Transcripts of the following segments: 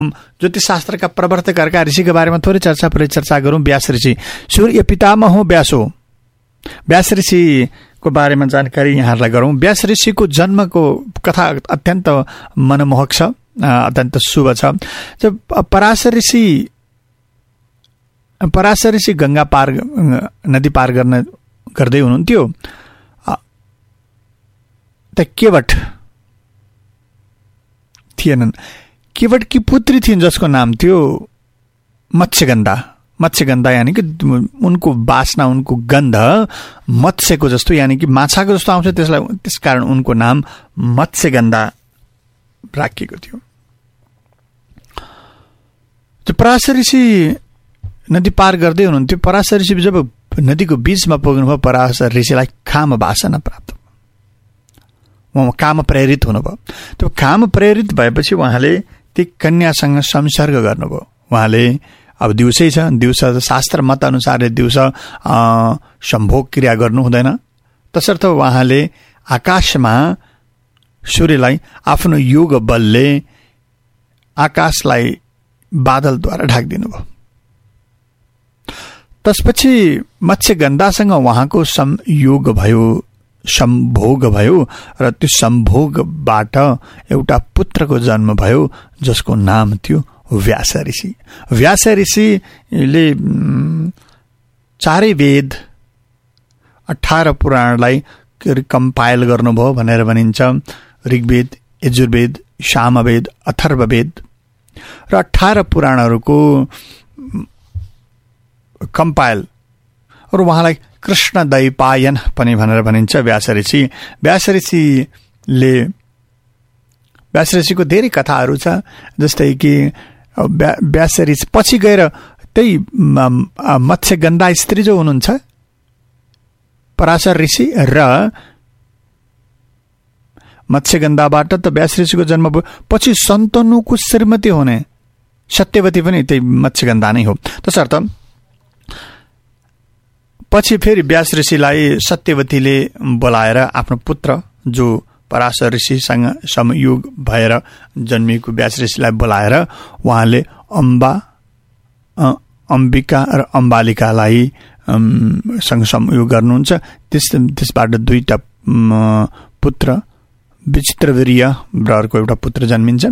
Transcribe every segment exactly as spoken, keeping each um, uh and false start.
ज्योतिषशास्त्रका प्रवर्तकहरूका ऋषिको बारेमा थोरै चर्चा परिचर्चा गरौँ। व्यास ऋषि, सूर्य पितामह हो व्यास हो। व्यास ऋषिको बारेमा जानकारी यहाँहरूलाई गरौँ। व्यास ऋषिको जन्मको कथा अत्यन्त मनमोहक छ, अत्यन्त शुभ छ। जब पराशर ऋषि पराशर ऋषि गङ्गा पार नदी पार गर्न गर्दै हुनुहुन्थ्यो, त केवट थिएनन्। केवटकी पुत्री थिइन् जसको नाम थियो मत्स्यगन्धा। मत्स्यगन्धा यानि कि उनको वासना, उनको गन्ध मत्स्यको जस्तो यानि कि माछाको जस्तो आउँछ, त्यसलाई त्यसकारण उनको नाम मत्स्यगन्धा राखिएको थियो। पराशर ऋषि नदी पार गर्दै हुनुहुन्थ्यो। पराशर ऋषि जब नदीको बीचमा पुग्नुभयो, पराशर ऋषिलाई काम वासना प्राप्त, उहाँ काम प्रेरित हुनुभयो। त्यो काम प्रेरित भएपछि उहाँले ती कन्यासँग संसर्ग गर्नुभयो। उहाँले अब दिउँसै छ, दिउँसो शास्त्र मत अनुसारले दिउँसो सम्भोग क्रिया गर्नु हुँदैन, तसर्थ उहाँले आकाशमा सूर्यलाई आफ्नो योग बलले आकाशलाई बादलद्वारा ढाकिदिनु भयो। त्यसपछि मत्स्यगन्धासँग उहाँको संयोग भयो, सम्भोग भयो र त्यो सम्भोगबाट एउटा पुत्रको जन्म भयो जसको नाम थियो व्यास ऋषि। व्यास ऋषिले चारै वेद अठार पुराणलाई कम्पाइल गर्नुभयो भनेर भनिन्छ। ऋग्वेद, यजुर्वेद, सामवेद, अथर्ववेद र अठार पुराणहरूको कम्पाइल र उहाँलाई कृष्ण दैपायन पनि भनेर भनिन्छ व्यास ऋषि। व्यास ऋषिले व्यास ऋषिको धेरै कथाहरू छ, जस्तै कि व्यास ऋषि पछि गएर त्यही मत्स्यगन्धा स्त्री जो हुनुहुन्छ पराशर ऋषि र मत्स्यगन्धाबाट त व्यास ऋषिको जन्म भयो। पछि सन्तनुको श्रीमती हुने सत्यवती पनि त्यही मत्स्यगन्धा नै हो। तसर्थ पछि फेरि व्यास ऋषिलाई सत्यवतीले बोलाएर आफ्नो पुत्र जो पराशर ऋषिसँग संयोग भएर जन्मिएको व्यास ऋषिलाई बोलाएर उहाँले अम्बा अम्बिका र अम्बालिकालाई सँग संयोग गर्नुहुन्छ। त्यस त्यसबाट दुईटा पुत्र विचित्रवीर्य र अर्को एउटा पुत्र जन्मिन्छ।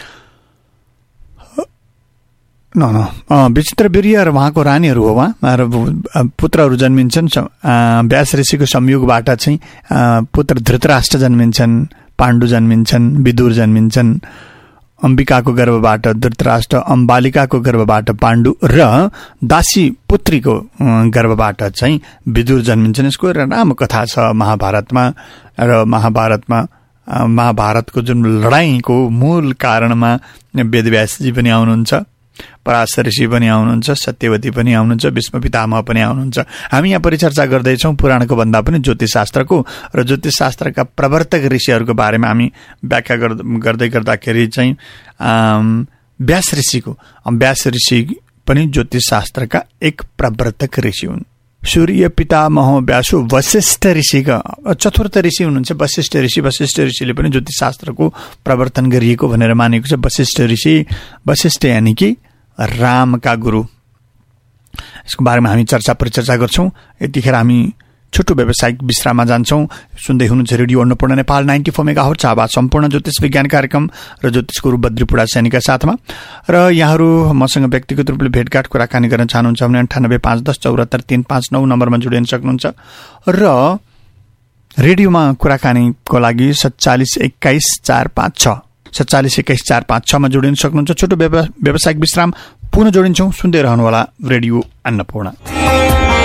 न न विचित्रवीर्य र उहाँको रानीहरू हो, उहाँ र पुत्रहरू जन्मिन्छन्। व्यास ऋषिको संयोगबाट चाहिँ पुत्र धृतराष्ट्र जन्मिन्छन्, पाण्डु जन्मिन्छन्, विदुर जन्मिन्छन्। अम्बिकाको गर्भबाट धृतराष्ट्र, अम्बालिकाको गर्भबाट पाण्डु र दासी पुत्रीको गर्भबाट चाहिँ विदुर जन्मिन्छन्। यसको राम्रो कथा छ महाभारतमा। र महाभारतमा महाभारतको जुन लडाइँको मूल कारणमा वेदव्यासजी पनि आउनुहुन्छ, पराशर ऋषि पनि आउनुहुन्छ, सत्यवती पनि आउनुहुन्छ, भीष्म पितामह पनि आउनुहुन्छ। हामी यहाँ परिचर्चा गर्दैछौँ पुराणको भन्दा पनि ज्योतिषशास्त्रको र ज्योतिषशास्त्रका प्रवर्तक ऋषिहरूको बारेमा हामी व्याख्या गर्दै गर्दाखेरि चाहिँ व्यास ऋषिको व्यास ऋषि पनि ज्योतिषशास्त्रका एक प्रवर्तक ऋषि हुन्। सूर्य पितामह व्यासो वशिष्ठ ऋषिका चतुर्थ ऋषि हुनुहुन्छ वशिष्ठ ऋषि। वशिष्ठ ऋषिले पनि ज्योतिषशास्त्रको प्रवर्तन गरिएको भनेर मानेको छ। वशिष्ठ ऋषि, वशिष्ठ यानि कि रामका गुरु। यसको बारेमा हामी चर्चा परिचर्चा गर्छौँ। यतिखेर हामी छोटो व्यावसायिक विश्राममा जान्छौँ। सुन्दै हुनुहुन्छ radio Annapurna Nepal ninety four mega hertz आवाज सम्पूर्ण ज्योतिष विज्ञान कार्यक्रम र ज्योतिष गुरु बद्रीपुरा सैनिका साथमा। र यहाँहरू मसँग व्यक्तिगत रूपले भेटघाट कुराकानी गर्न चाहनुहुन्छ भने अन्ठानब्बे पाँच दस चौरात्तर तिन पाँच नौ नम्बरमा जोडिन सक्नुहुन्छ। र रेडियोमा कुराकानीको लागि सत्तालिस एक्काइस चार पाँच छ सत्तालिस एक्काइस चार पाँच छमा जोडिन सक्नुहुन्छ। छोटो व्यावसायिक विश्राम, पुनः जोडिन्छौँ। सुन्दै रहनुहोला रेडियो अन्नपूर्ण।